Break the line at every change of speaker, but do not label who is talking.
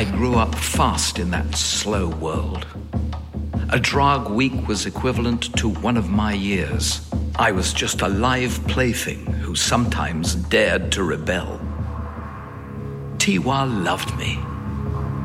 I grew up fast in that slow world. A Draag week was equivalent to one of my years. I was just a live plaything who sometimes dared to rebel. Tiwa loved me.